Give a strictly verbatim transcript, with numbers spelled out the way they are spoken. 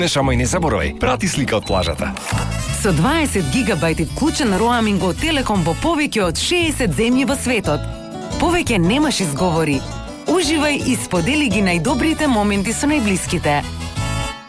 Само и не заборавај, прати слика од плажата. Со дваесет гигабајти вклучен роаминг од Телеком во повеќе од шеесет земји во светот. Повеќе немаш изговори. Уживај и сподели ги најдобрите моменти со најблиските.